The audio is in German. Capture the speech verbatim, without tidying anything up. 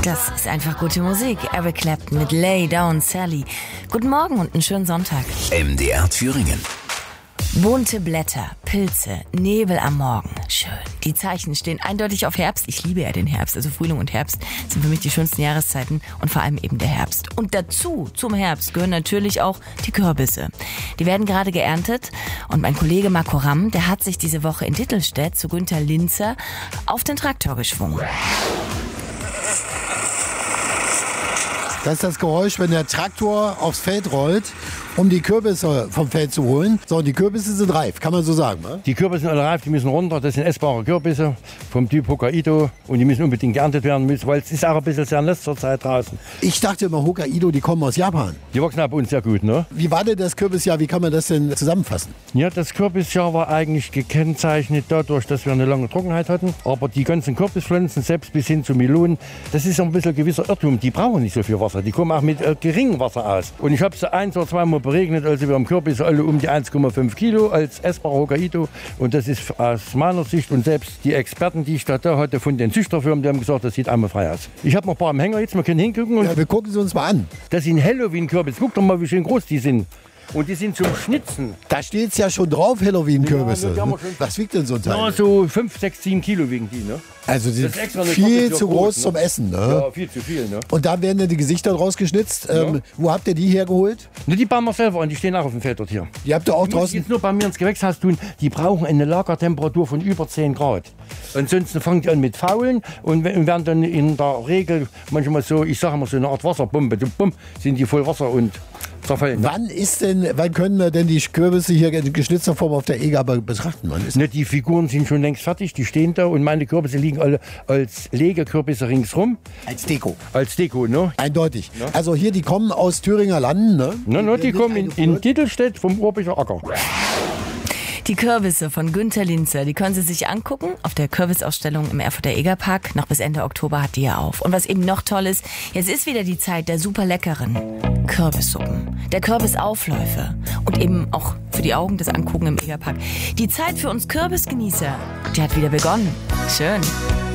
Das ist einfach gute Musik. Eric Clapton mit Lay Down Sally. Guten Morgen und einen schönen Sonntag. M D R Thüringen. Bunte Blätter, Pilze, Nebel am Morgen. Schön. Die Zeichen stehen eindeutig auf Herbst. Ich liebe ja den Herbst. Also Frühling und Herbst sind für mich die schönsten Jahreszeiten und vor allem eben der Herbst. Und dazu, zum Herbst, gehören natürlich auch die Kürbisse. Die werden gerade geerntet und mein Kollege Marco Ramm, der hat sich diese Woche in Dittelstedt zu Günter Linzer auf den Traktor geschwungen. Das ist das Geräusch, wenn der Traktor aufs Feld rollt, um die Kürbisse vom Feld zu holen. So, und die Kürbisse sind reif, kann man so sagen, ne? Die Kürbisse sind alle reif, die müssen runter. Das sind essbare Kürbisse vom Typ Hokkaido. Und die müssen unbedingt geerntet werden, weil es ist auch ein bisschen sehr nass zur Zeit draußen. Ich dachte immer, Hokkaido, die kommen aus Japan. Die wachsen bei uns sehr gut, ne? Wie war denn das Kürbisjahr? Wie kann man das denn zusammenfassen? Ja, das Kürbisjahr war eigentlich gekennzeichnet dadurch, dass wir eine lange Trockenheit hatten. Aber die ganzen Kürbispflanzen, selbst bis hin zu Melonen, das ist ein bisschen ein gewisser Irrtum. Die brauchen nicht so viel Wasser. Die kommen auch mit äh, geringem Wasser aus. Und ich habe sie ein oder zweimal beregnet, also wir haben Kürbisse alle um die eins Komma fünf Kilo als essbarer Hokkaido. Und das ist aus meiner Sicht und selbst die Experten, die ich da, da hatte von den Züchterfirmen, die haben gesagt, das sieht einmal frei aus. Ich habe noch ein paar am Hänger jetzt, wir können hingucken. Und ja, wir gucken sie uns mal an. Das sind Halloween-Kürbisse. Guck doch mal, wie schön groß die sind. Und die sind zum Schnitzen. Da steht es ja schon drauf, Halloween-Kürbisse. Ja, was wiegt denn so ein Teil? Ja, so fünf, sechs, sieben Kilo wiegen die, ne? Also die sind viel zu groß ne? zum Essen, ne? Ja, viel zu viel, ne? Und da werden dann die Gesichter draus geschnitzt. Ja. Ähm, wo habt ihr die hergeholt? Ne, die bauen wir selber an, die stehen auch auf dem Feld dort hier. Die habt ihr auch die draußen? Jetzt nur bei mir ins Gewächshaus tun, die brauchen eine Lagertemperatur von über zehn Grad. Ansonsten fangen die an mit Faulen und werden dann in der Regel manchmal so, ich sage mal so eine Art Wasserbombe, bumm, sind die voll Wasser und zerfallen. Wann ist denn, wann können wir denn die Kürbisse hier in geschnitzter Form auf der Eger betrachten? Wann ist ne, die Figuren sind schon längst fertig, die stehen da und meine Kürbisse liegen alle als Legekürbisse ringsrum. Als Deko. Als Deko, ne? Eindeutig. Ja. Also hier, die kommen aus Thüringer Landen, ne? Ne, ne, die kommen in, in Dittelstedt vom Urbicher Acker. Die Kürbisse von Günter Linzer, die können Sie sich angucken auf der Kürbisausstellung im Erfurter Egerpark. Noch bis Ende Oktober hat die ja auf. Und was eben noch toll ist, jetzt ist wieder die Zeit der super leckeren Kürbissuppen, der Kürbisaufläufe und eben auch für die Augen das Angucken im Egerpark. Die Zeit für uns Kürbisgenießer, die hat wieder begonnen. Schön.